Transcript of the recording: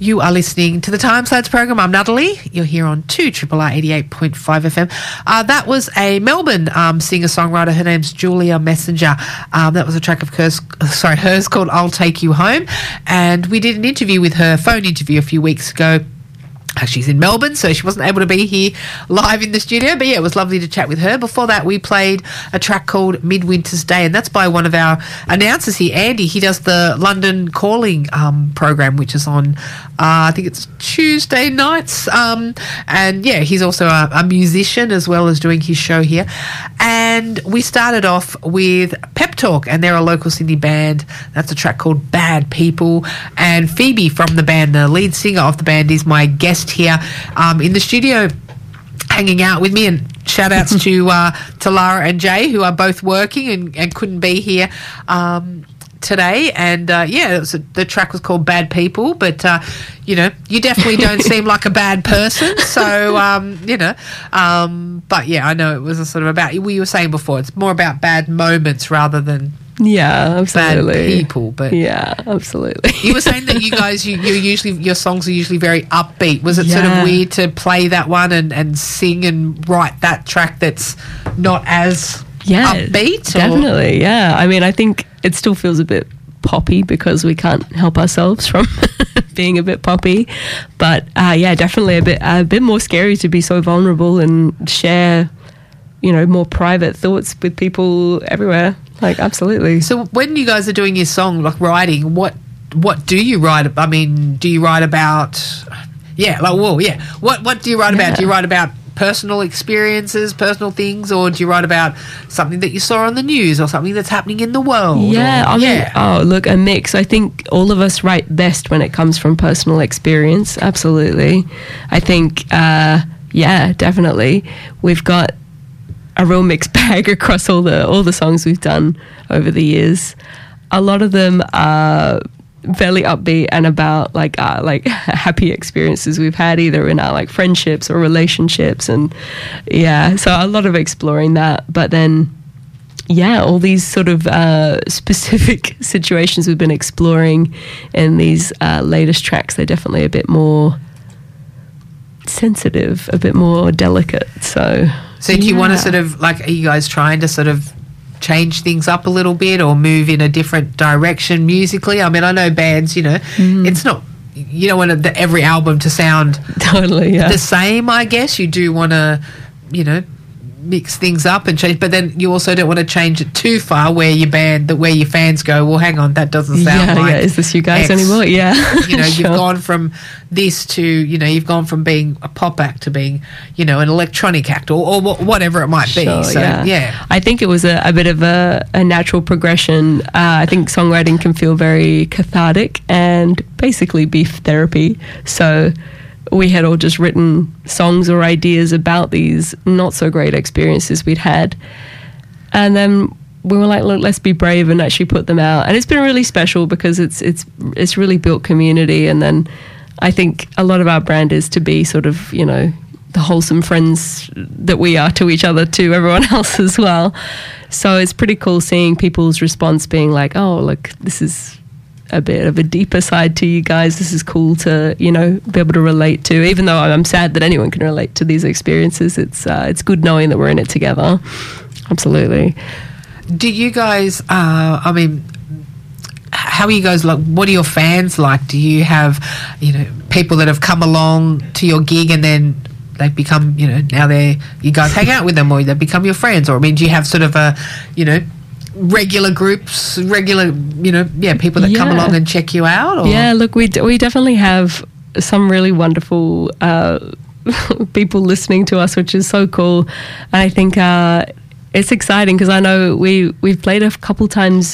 You are listening to the Timeslads program. I'm Natalie. You're here on 2RRR 88.5 FM. That was a Melbourne singer-songwriter. Her name's Julia Messenger. That was a track of hers called I'll Take You Home. And we did an interview with her, phone interview a few weeks ago. She's in Melbourne, so she wasn't able to be here live in the studio. But, yeah, it was lovely to chat with her. Before that, we played a track called Midwinter's Day, and that's by one of our announcers here, Andy. He does the London Calling program, which is on, I think it's Tuesday nights. And, yeah, he's also a musician as well as doing his show here. And we started off with Pep Talk, and they're a local Sydney band. That's a track called Bad People. And Phoebe from the band, the lead singer of the band, is my guest here in the studio hanging out with me, and shout outs to Lara and Jay, who are both working and couldn't be here today. And the track was called Bad People, but you definitely don't seem like a bad person, so but yeah, I know it was a sort of about, you were saying before, it's more about bad moments rather than absolutely bad people. But yeah, absolutely. You were saying that you guys, your songs are usually very upbeat. Was it sort of weird to play that one and sing and write that track that's not as upbeat? Definitely, yeah. I mean, I think it still feels a bit poppy because we can't help ourselves from being a bit poppy. But definitely a bit more scary to be so vulnerable and share, more private thoughts with people everywhere. Like, absolutely. So when you guys are doing your song, like writing, what do you write? I mean, do you write about, what do you write about? Do you write about personal experiences, personal things, or do you write about something that you saw on the news or something that's happening in the world? A mix. I think all of us write best when it comes from personal experience. Absolutely. I think, definitely. We've got a real mixed bag across all the songs we've done over the years. A lot of them are fairly upbeat and about like happy experiences we've had either in our like friendships or relationships, and so a lot of exploring that. But then all these sort of specific situations we've been exploring in these latest tracks, they're definitely a bit more sensitive, a bit more delicate. So do you want to sort of, like, are you guys trying to sort of change things up a little bit or move in a different direction musically? I mean, I know bands, it's not, you don't want every album to sound totally the same, I guess. You do want to, mix things up and change, but then you also don't want to change it too far where your fans go, well, hang on, that doesn't sound like is this you guys X. anymore? You've gone from this to, you've gone from being a pop act to being, an electronic act or whatever it might be. So I think it was a bit of a natural progression. I think songwriting can feel very cathartic and basically be therapy. So we had all just written songs or ideas about these not so great experiences we'd had. And then we were like, look, let's be brave and actually put them out. And it's been really special because it's really built community. And then I think a lot of our brand is to be sort of, the wholesome friends that we are to each other, to everyone else as well. So it's pretty cool seeing people's response being like, oh, look, this is a bit of a deeper side to you guys. This is cool to, be able to relate to. Even though I'm sad that anyone can relate to these experiences, it's good knowing that we're in it together. Absolutely. Do you guys, how are you guys, like, what are your fans like? Do you have, people that have come along to your gig and then they've become, now you guys hang out with them or they become your friends? Or, do you have sort of a, regular groups, people that come along and check you out? Or? Yeah, look, we definitely have some really wonderful people listening to us, which is so cool. And I think it's exciting because I know we've played a couple times